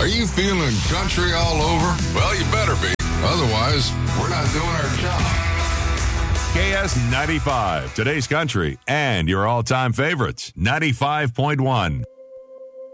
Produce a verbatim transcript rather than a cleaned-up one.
Are you feeling country all over? Well, you better be. Otherwise, we're not doing our job. K S ninety-five, today's country, and your all-time favorites, ninety-five point one.